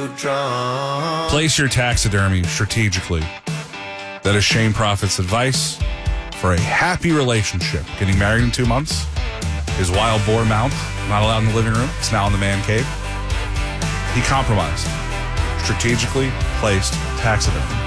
Place your taxidermy strategically. That is Shane Prophet's advice for a happy relationship. Getting married in 2 months. His wild boar mount, not allowed in the living room. It's now in the man cave. He compromised. Strategically placed taxidermy.